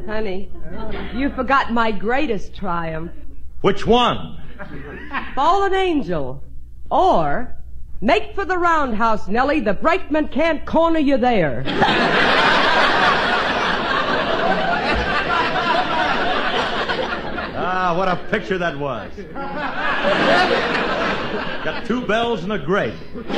Honey, you forgot my greatest triumph. Which one? Fallen angel. Or, make for the roundhouse, Nellie. The brakeman can't corner you there. Ah, what a picture that was. Got 2 bells and a grate.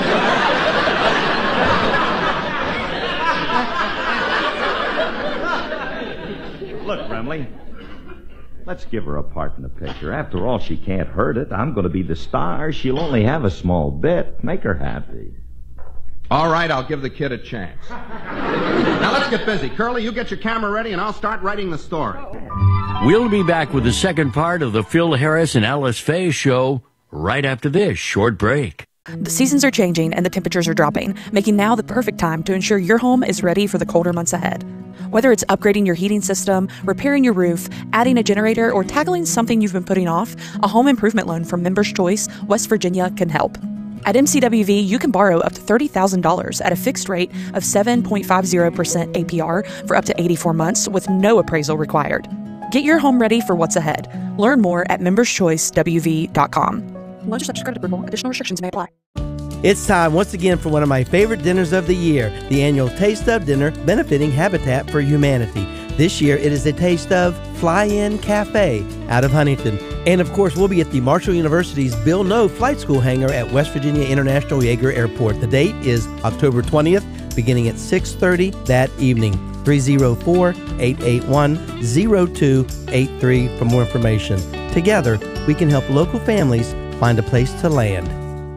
Look, Remley, let's give her a part in the picture. After all, she can't hurt it. I'm going to be the star. She'll only have a small bit. Make her happy. All right, I'll give the kid a chance. Now let's get busy. Curly, you get your camera ready and I'll start writing the story. We'll be back with the second part of the Phil Harris and Alice Faye show right after this short break. The seasons are changing and the temperatures are dropping, making now the perfect time to ensure your home is ready for the colder months ahead. Whether it's upgrading your heating system, repairing your roof, adding a generator, or tackling something you've been putting off, a home improvement loan from Members Choice, West Virginia can help. At MCWV, you can borrow up to $30,000 at a fixed rate of 7.50% APR for up to 84 months with no appraisal required. Get your home ready for what's ahead. Learn more at memberschoicewv.com. Loans are subject to credit approval. Additional restrictions may apply. It's time once again for one of my favorite dinners of the year, the annual Taste of Dinner benefiting Habitat for Humanity. This year it is a Taste of Fly-In Cafe out of Huntington. And of course we'll be at the Marshall University's Bill Noe Flight School hangar at West Virginia International Yeager Airport. The date is October 20th, beginning at 6:30 that evening. 304-881-0283 for more information. Together, we can help local families find a place to land.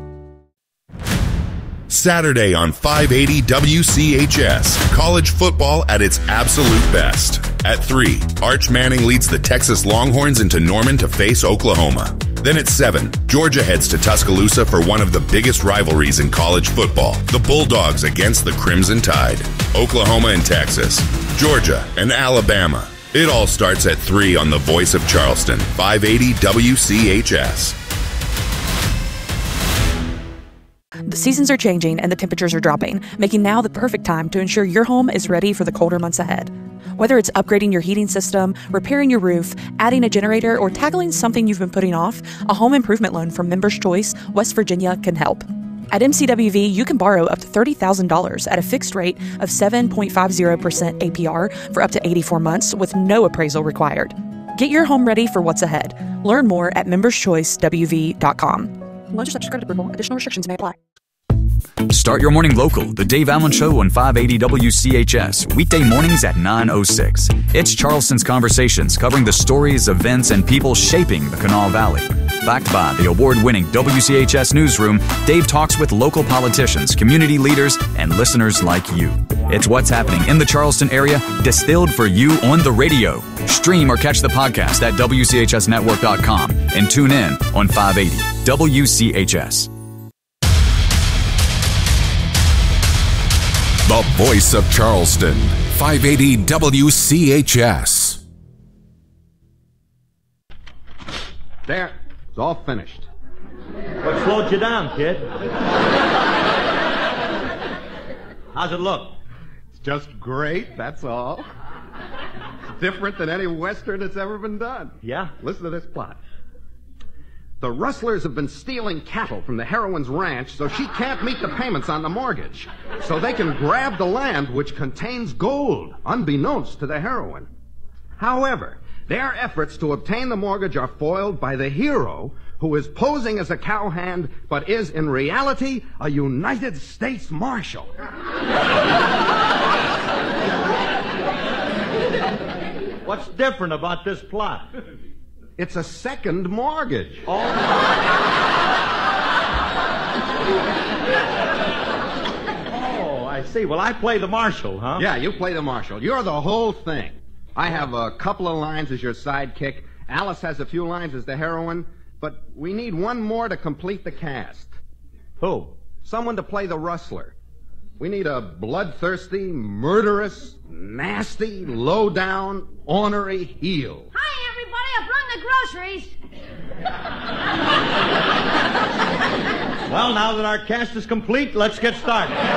Saturday on 580 WCHS, college football at its absolute best. At 3, Arch Manning leads the Texas Longhorns into Norman to face Oklahoma. Then at 7, Georgia heads to Tuscaloosa for one of the biggest rivalries in college football, the Bulldogs against the Crimson Tide. Oklahoma and Texas, Georgia and Alabama. It all starts at 3 on the Voice of Charleston, 580 WCHS. The seasons are changing and the temperatures are dropping, making now the perfect time to ensure your home is ready for the colder months ahead. Whether it's upgrading your heating system, repairing your roof, adding a generator, or tackling something you've been putting off, a home improvement loan from Members Choice, West Virginia can help. At MCWV, you can borrow up to $30,000 at a fixed rate of 7.50% APR for up to 84 months with no appraisal required. Get your home ready for what's ahead. Learn more at memberschoicewv.com. Loans are subject to credit approval. Additional restrictions may apply. Start your morning local, The Dave Allen Show on 580 WCHS, weekday mornings at 9:06. It's Charleston's Conversations, covering the stories, events, and people shaping the Kanawha Valley. Backed by the award-winning WCHS Newsroom, Dave talks with local politicians, community leaders, and listeners like you. It's what's happening in the Charleston area, distilled for you on the radio. Stream or catch the podcast at WCHSnetwork.com and tune in on 580 WCHS. The Voice of Charleston, 580 WCHS. There, it's all finished. What slowed you down, kid? How's it look? It's just great, that's all. It's different than any Western that's ever been done. Yeah? Listen to this plot. The rustlers have been stealing cattle from the heroine's ranch, so she can't meet the payments on the mortgage. So they can grab the land which contains gold, unbeknownst to the heroine. However, their efforts to obtain the mortgage are foiled by the hero, who is posing as a cowhand, but is in reality a United States Marshal. What's different about this plot? It's a second mortgage. Oh, I see. Well, I play the marshal, huh? Yeah, you play the marshal. You're the whole thing. I have a couple of lines as your sidekick. Alice has a few lines as the heroine. But we need one more to complete the cast. Who? Someone to play the rustler. We need a bloodthirsty, murderous, nasty, low-down, ornery heel. Hi, everybody. I brought the groceries. Well, now that our cast is complete, let's get started.